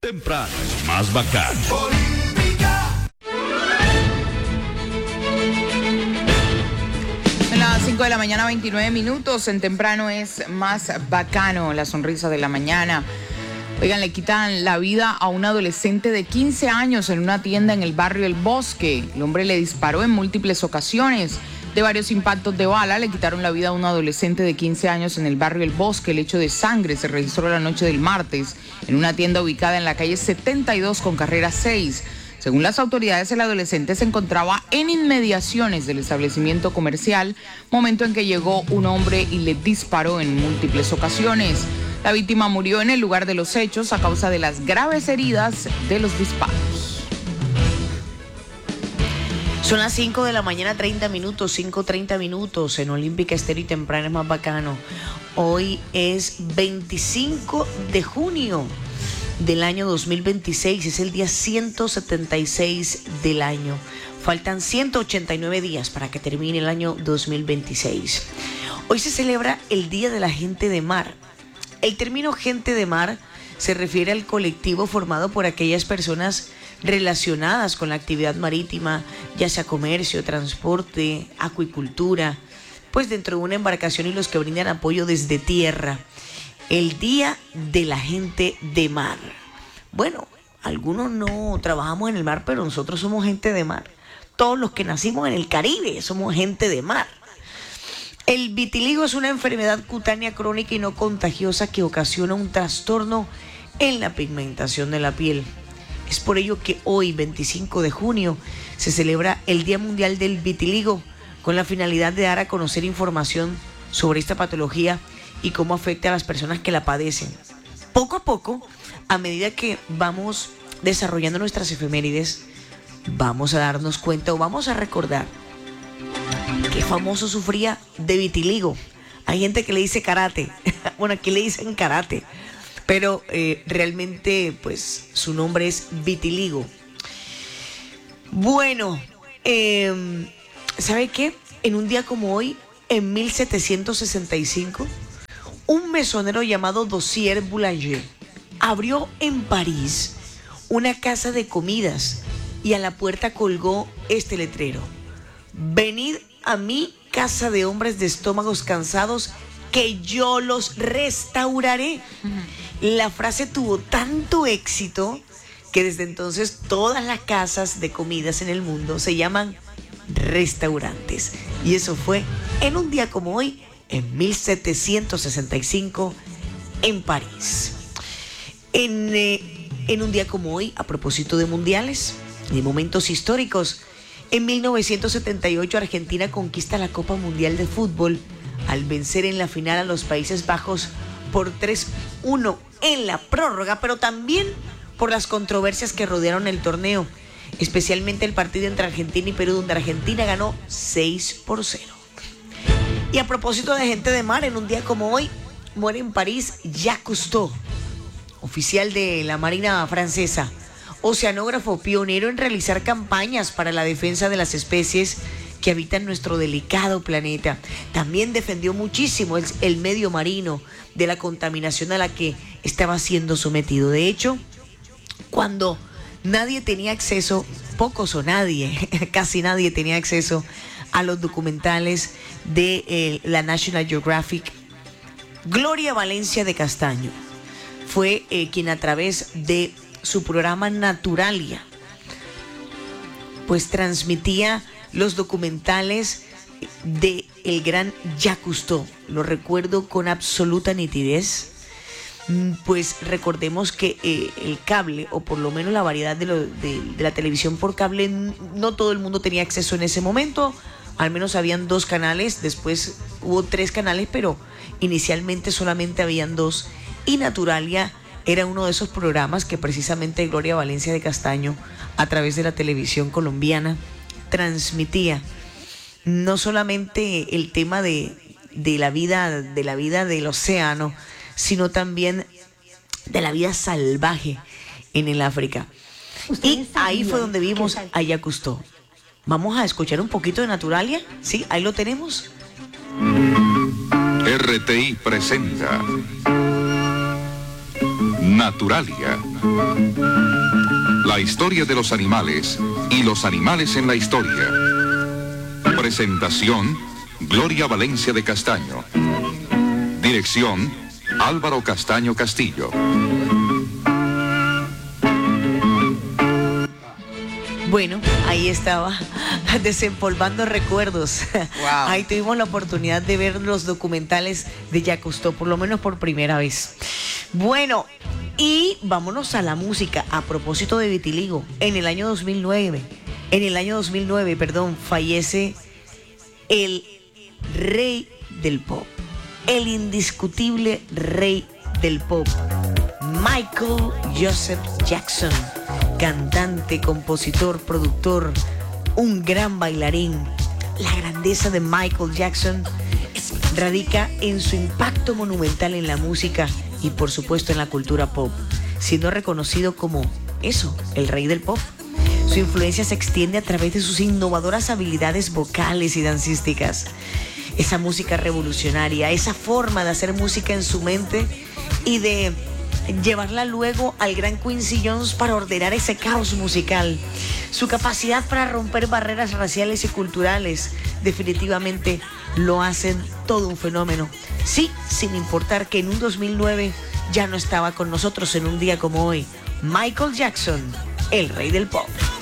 Temprano es más bacano. Son las 5 de la mañana, 29 minutos. En Temprano es más bacano, la sonrisa de la mañana. Oigan, le quitan la vida a un adolescente de 15 años en una tienda en el barrio El Bosque. El hombre le disparó en múltiples ocasiones. De varios impactos de bala le quitaron la vida a un adolescente de 15 años en el barrio El Bosque. El hecho de sangre se registró la noche del martes en una tienda ubicada en la calle 72 con carrera 6. Según las autoridades, el adolescente se encontraba en inmediaciones del establecimiento comercial, momento en que llegó un hombre y le disparó en múltiples ocasiones. La víctima murió en el lugar de los hechos a causa de las graves heridas de los disparos. Son las 5 de la mañana, 30 minutos, 5:30 minutos en Olímpica Estéreo y Temprano es más bacano. Hoy es 25 de junio del año 2026, es el día 176 del año. Faltan 189 días para que termine el año 2026. Hoy se celebra el Día de la Gente de Mar. El término gente de mar se refiere al colectivo formado por aquellas personas relacionadas con la actividad marítima, ya sea comercio, transporte, acuicultura, pues dentro de una embarcación y los que brindan apoyo desde tierra. El Día de la Gente de Mar. Bueno, algunos no trabajamos en el mar, pero nosotros somos gente de mar. Todos los que nacimos en el Caribe somos gente de mar. El vitiligo es una enfermedad cutánea crónica y no contagiosa que ocasiona un trastorno en la pigmentación de la piel. Es por ello que hoy, 25 de junio, se celebra el Día Mundial del Vitiligo, con la finalidad de dar a conocer información sobre esta patología y cómo afecta a las personas que la padecen. Poco a poco, a medida que vamos desarrollando nuestras efemérides, vamos a darnos cuenta o vamos a recordar qué famoso sufría de vitiligo. Hay gente que le dice karate, bueno, aquí le dicen karate, pero realmente pues su nombre es vitiligo. Bueno, ¿sabe qué? En un día como hoy, en 1765, un mesonero llamado Dossier Boulanger abrió en París una casa de comidas y a la puerta colgó este letrero: venid a mi casa de hombres de estómagos cansados, que yo los restauraré. La frase tuvo tanto éxito que desde entonces todas las casas de comidas en el mundo se llaman restaurantes. Y eso fue en un día como hoy, en 1765, en París. En un día como hoy, a propósito de mundiales y de momentos históricos, en 1978 Argentina conquista la Copa Mundial de Fútbol al vencer en la final a los Países Bajos por 3-1 en la prórroga, pero también por las controversias que rodearon el torneo, especialmente el partido entre Argentina y Perú, donde Argentina ganó 6-0. Y a propósito de gente de mar, en un día como hoy muere en París Jacques Cousteau, oficial de la Marina francesa, oceanógrafo pionero en realizar campañas para la defensa de las especies que habitan nuestro delicado planeta. También defendió muchísimo el medio marino de la contaminación a la que estaba siendo sometido. De hecho, cuando nadie tenía acceso, pocos o nadie, casi nadie tenía acceso a los documentales de la National Geographic, Gloria Valencia de Castaño fue quien a través de su programa Naturalia pues transmitía los documentales de el gran Jacques Cousteau. Lo recuerdo con absoluta nitidez. Pues recordemos que el cable, o por lo menos la variedad de la televisión por cable, no todo el mundo tenía acceso en ese momento. Al menos habían 2 canales, después hubo 3 canales, pero inicialmente solamente habían 2. Y Naturalia era uno de esos programas que precisamente Gloria Valencia de Castaño, a través de la televisión colombiana, transmitía no solamente el tema de la vida del océano, sino también de la vida salvaje en el África. Y ahí fue donde vimos a Jacques Cousteau. Vamos a escuchar un poquito de Naturalia. Sí, ahí lo tenemos. RTI presenta Naturalia. La historia de los animales y los animales en la historia. Presentación, Gloria Valencia de Castaño. Dirección, Álvaro Castaño Castillo. Bueno, ahí estaba, desempolvando recuerdos. Wow. Ahí tuvimos la oportunidad de ver los documentales de Jacques Cousteau, por lo menos por primera vez. Bueno, y vámonos a la música. A propósito de vitiligo, en el año 2009, fallece el rey del pop, el indiscutible rey del pop, Michael Joseph Jackson. Cantante, compositor, productor, un gran bailarín. La grandeza de Michael Jackson radica en su impacto monumental en la música y por supuesto en la cultura pop, siendo reconocido como eso, el rey del pop. Su influencia se extiende a través de sus innovadoras habilidades vocales y dancísticas. Esa música revolucionaria, esa forma de hacer música en su mente y de llevarla luego al gran Quincy Jones para ordenar ese caos musical. Su capacidad para romper barreras raciales y culturales definitivamente lo hacen todo un fenómeno. Sí, sin importar que en un 2009 ya no estaba con nosotros en un día como hoy. Michael Jackson, el rey del pop.